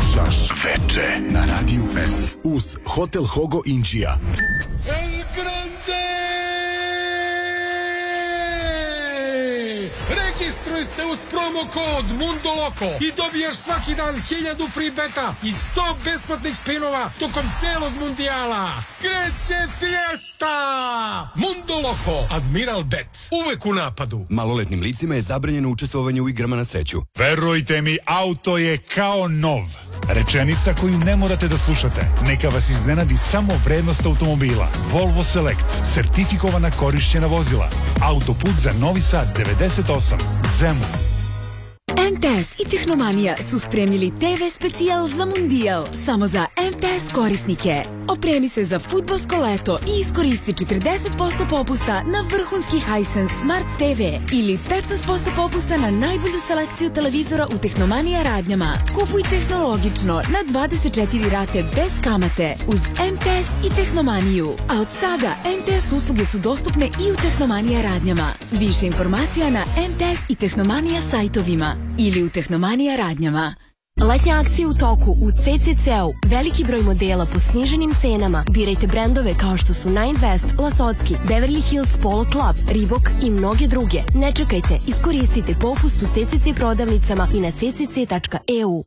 Slušaš Veče na Radiju S uz Hotel Hogo Inđija. El Grande! Registruj se uz promo kod Mundo Loco i dobiješ svaki dan 1000 free beta i 100 besplatnih spinova tokom celog mundijala. Kreće fiesta! Mundo Loco, Admiral Bet, uvek u napadu. Maloletnim licima je zabranjeno učestvovanje u igrama na sreću. Verujte mi, auto je kao nov. Rečenica koju ne morate da slušate. Neka vas iznenadi samo vrednost automobila. Volvo Select, sertifikovana korišćena vozila. Autoput za Novi Sad 98, Zemun. MTS i Tehnomanija su spremili TV specijal za Mundijal samo za MTS korisnike. Opremi se za fudbalsko leto i iskoristi 40% popusta na vrhunski Hisense Smart TV ili 15% popusta na najbolju selekciju televizora u Tehnomanija radnjama. Kupuj tehnologično na 24 rate bez kamate uz MTS i Tehnomaniju. A od sada MTS usluge su dostupne i u Tehnomanija radnjama. Više informacija na MTS i Tehnomanija sajtovima ili u Tehnomanija radnjama. Letnja akcija u toku u CCC-u. Veliki broj modela po sniženim cenama. Birajte brendove kao što su Nine West, Lasocki, Beverly Hills Polo Club, Reebok i mnoge druge. Ne čekajte, iskoristite popust u CCC prodavnicama i na ccc.eu.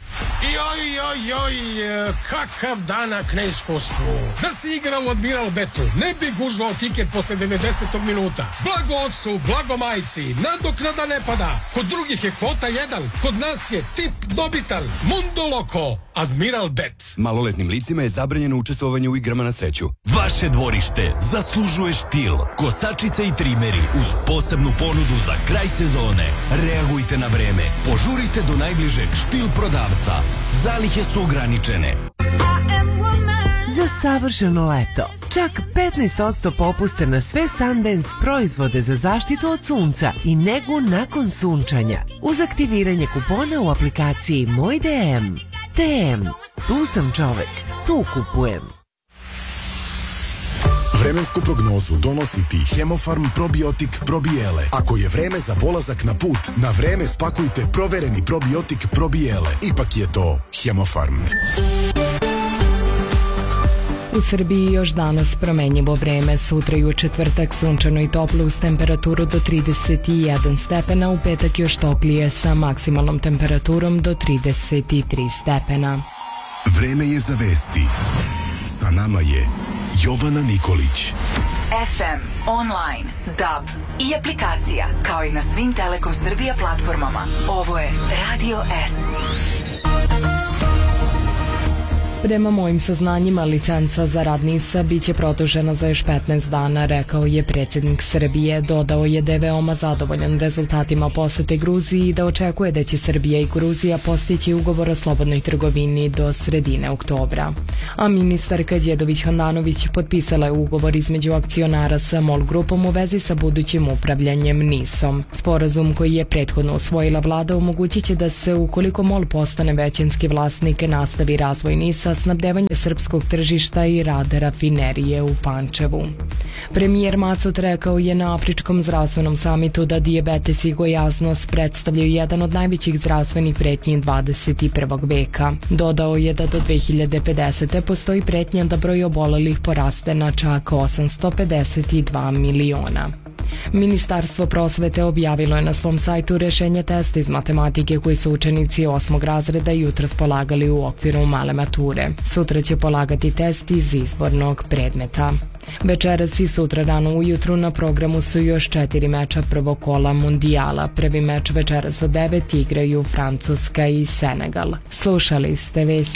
Joj, kakav danak neiskustvu. Da si igrao u Admiral Betu, ne bi gužvao tiket posle 90. minuta. Blago ocu, blago majci, nadoknada ne pada. Kod drugih je kvota 1, kod nas je tip dobitan. Mundo Loco, Admiral Bet. Maloletnim licima je zabranjeno učestvovanje u igrama na sreću. Vaše dvorište zaslužuje štil. Kosačice i trimeri uz posebnu ponudu za kraj sezone. Reagujte na vreme. Požurite do najbližeg štil prodavca. Zalihe su ograničene. Za savršeno leto. Čak 15% popusta na sve Sundance proizvode za zaštitu od sunca i negu nakon sunčanja. Uz aktiviranje kupona u aplikaciji Moj DM. DM. Tu sam čovek. Tu kupujem. Vremensku prognozu donosi ti Hemofarm probiotik Probijele. Ako je vreme za polazak na put, na vreme spakujte provereni probiotik Probijele. Ipak je to Hemofarm. U Srbiji još danas promenjivo vreme, sutra i u četvrtak sunčano i toplo uz temperaturu do 31 stepena, u petak još toplije sa maksimalnom temperaturom do 33 stepena. Vreme je za vesti. Sa nama je Jovana Nikolić. FM, online, DAB i aplikacija, kao i na svim Telekom Srbija platformama. Ovo je Radio S. Prema mojim saznanjima, licenca za rad NIS-a biće produžena za još 15 dana, rekao je predsjednik Srbije. Dodao je da je veoma zadovoljan rezultatima posete Gruziji i da očekuje da će Srbija i Gruzija postići ugovor o slobodnoj trgovini do sredine oktobra. A ministarka Đedović Handanović potpisala je ugovor između akcionara sa MOL grupom u vezi sa budućim upravljanjem NIS-om. Sporazum koji je prethodno usvojila vlada omogućit će da se, ukoliko MOL postane većinski vlasnik, nastavi razvoj NIS-a, snabdevanje srpskog tržišta i rada rafinerije u Pančevu. Premijer Macot rekao je na Afričkom zdravstvenom samitu da dijabetes i gojaznost predstavljaju jedan od najvećih zdravstvenih pretnji 21. veka. Dodao je da do 2050. postoji pretnja da broj obolelih poraste na čak 852 miliona. Ministarstvo prosvete objavilo je na svom sajtu rešenje testa iz matematike koji su učenici 8. razreda jutros polagali u okviru male mature. Sutra će polagati test iz izbornog predmeta. Večeras i sutra rano ujutru na programu su još 4 meča prvog kola mundijala. Prvi meč večeras od 9 igraju Francuska i Senegal. Slušali ste vesti.